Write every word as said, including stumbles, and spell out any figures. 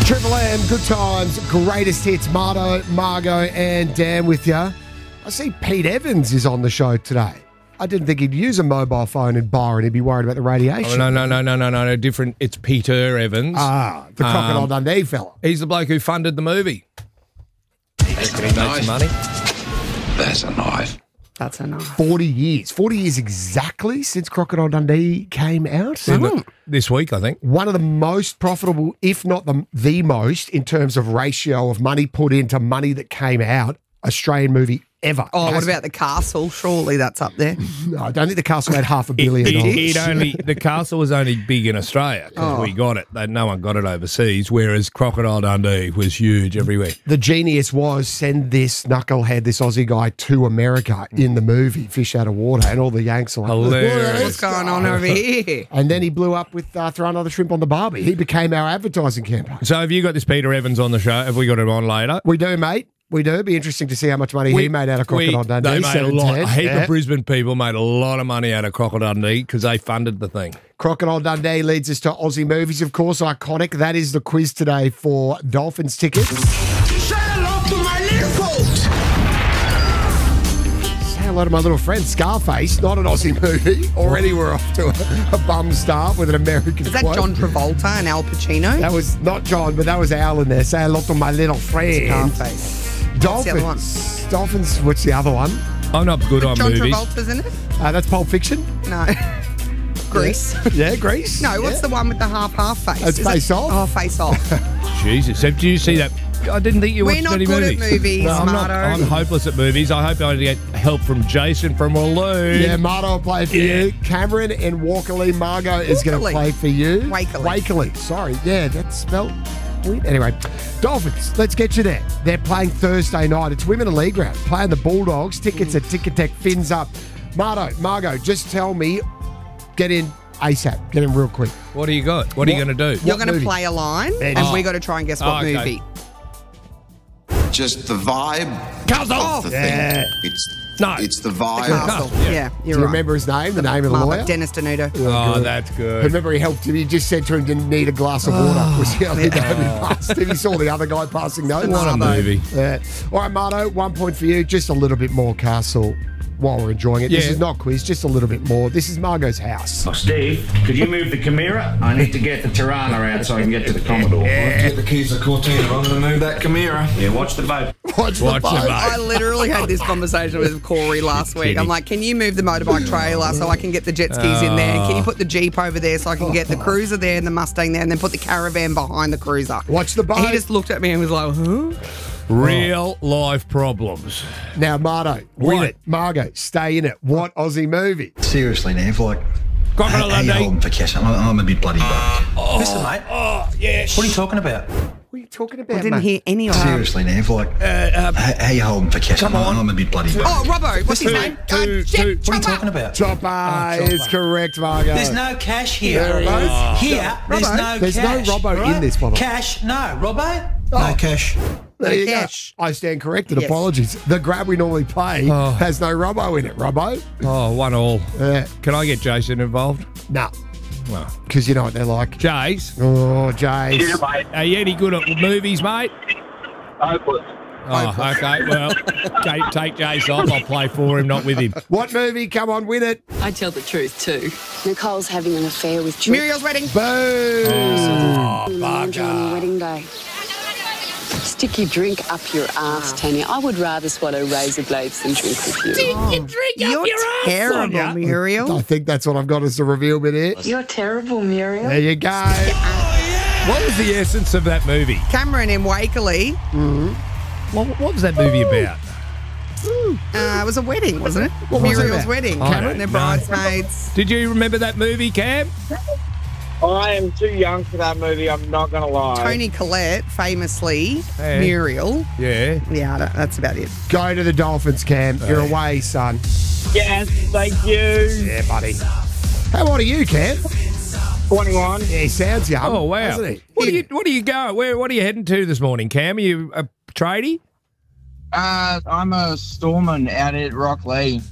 Triple M, good times, greatest hits. Marto, Margo, and Dan with you. I see Pete Evans is on the show today. I didn't think he'd use a mobile phone in Byron. He'd be worried about the radiation. Oh, no, no, no, no, no, no, no. Different. It's Peter Evans. Ah, the Crocodile Um, Dundee fella. He's the bloke who funded the movie. He made some money. That's a knife. That's a knife. forty years. forty years exactly since Crocodile Dundee came out. In the- this week, I think. One of the most profitable, if not the, the most, in terms of ratio of money put into money that came out, Australian movie ever. Oh, what Has- about The Castle? Surely that's up there. No, I don't think the Castle had half a billion It, dollars. it only the castle was only big in Australia because Oh. we got it. They, no one got it overseas. Whereas Crocodile Dundee was huge everywhere. The genius was send this knucklehead, this Aussie guy, to America in the movie Fish Out of Water, and all the Yanks are like, Hilarious. What's going on over here? And then he blew up with uh, Throw Another Shrimp on the Barbie. He became our advertising campaign. So have you got this Peter Evans on the show? Have we got him on later? We do, mate. We do. It'd be interesting to see how much money he made out of Crocodile we- Dundee. They made a seven lot. ten. A heap Yeah. of Brisbane people made a lot of money out of Crocodile Dundee because they funded the thing. Crocodile Dundee leads us to Aussie movies, of course, iconic. That is the quiz today for Dolphins tickets. Say hello to my little goat. Say hello to my little friend Scarface, not an Aussie movie. Already we're off to a, a bum start with an American Is that quote. John Travolta and Al Pacino? That was not John, but that was Al in there. Say hello to my little friend. Scarface. Dolphins. the other one? Dolphins, what's the other one? I'm not good on John movies. Travolta's in it? Uh, that's Pulp Fiction. No. Grease. Yeah, Grease. No, what's Yeah. the one with the half-half face? That's Is it- Face Off. Oh, Face Off. Jesus. Did you see that? I didn't think you We're watched not any good at movies. movies, no, I'm not. Marto. I'm hopeless at movies. I hope I get help from Jason from Walloon. Yeah, Marto will play for Yeah. you. Cameron and Walkerley. Margo is going to Walkerley. play for you. Wakerley. Wakerley. Sorry. Yeah, that's spelled weird. Anyway, Dolphins, let's get you there. They're playing Thursday night. It's Women in League Round. Playing the Bulldogs. Tickets at Ticketek. Fins up. Marto, Margo, just tell me, get in ASAP. Get in real quick. What do you got? What, are you What- going to do? You're What going to movie? play a line, It and is. we got to try and guess Oh, what okay. movie. Just the vibe. Castle. of the Yeah. thing. It's No. It's the vibe. Castle. yeah. Yeah, Do you're you right. remember his name? The name of the Martha, lawyer? Dennis Denuto. Oh, that's good. Remember, he helped him. He just said to him, didn't need a glass of water. Was the only time he passed him. He saw the other guy passing notes. What a Marbo. movie. Yeah. All right, Marto, one point for you. Just a little bit more Castle while we're enjoying it. This Yeah. is not quiz, just a little bit more. This is Margot's house. Oh, Steve, could you move the Chimera? I need to get the Tirana out so I can get to the Commodore. Get the keys to Cortina. I'm going to move that Chimera. Yeah, watch the boat. Watch the Watch boat. the boat. I literally had this conversation with Corey last week. I'm like, can you move the motorbike trailer so I can get the jet skis in there? Can you put the Jeep over there so I can get the Cruiser there and the Mustang there and then put the caravan behind the Cruiser? Watch the boat. He just looked at me and was like, huh? Real life problems. Now, Marto, win What? it. Margot, stay in it. What Aussie movie? Seriously, Nev, like, Crocodile how you Dundee. holding for cash? I'm, I'm a bit bloody broke. Listen, mate. Oh, yes. What are you talking about? What are you talking about, I didn't mate? hear any of it. Seriously, Nev, like, how, how you holding for cash? I'm, I'm a bit bloody broke. Oh, Robbo, what's his Two, name? two, Uh, two. Jet What are you Chopper. talking about? Chopper is Chopper. correct, Margot. There's no cash here. There it is. Here, there's Robbo. no There's no cash. Robbo in right? this, by the way. Cash, no. Robbo? No cash. There you Cash. go. I stand corrected. Yes. Apologies. The grab we normally play Oh. has no Robbo in it. Robbo? Oh, one all. Yeah. Can I get Jason involved? No. Well, Because you know what they're like. Jace, Oh, Jace. are you any good at movies, mate? Hopeless. Oh, okay. Well, okay, take Jace off. I'll play for him, not with him. What movie? Come on, win it. I tell the truth too. Nicole's having an affair with Tripp. Muriel's wedding. Boom. Oh, and Andrew on your wedding day. Stick your drink up your ass, Tanya. I would rather swallow razor blades than drink with you. You're terrible, Muriel. I think that's what I've got as the reveal bit here. You're terrible, Muriel. There you go. What was the essence of that movie? Cameron in Wakerley. What, what was that movie about? Uh, it was a wedding, wasn't it? What was it Muriel's about? wedding. I Cameron, don't their know. bridesmaids. Did you remember that movie, Cam? I am too young for that movie, I'm not going to lie. Tony Collette, famously. Hey. Muriel. Yeah. Yeah, that- that's about it. Go to the Dolphins, Cam. You're away, son. Yes, thank you. Yeah, buddy. How old are you, Cam? twenty-one. Yeah, he sounds young. Oh wow. Doesn't he? What are you What are you going? Where What are you heading to this morning, Cam? Are you a tradie? Uh, I'm a storeman out at Rocklea.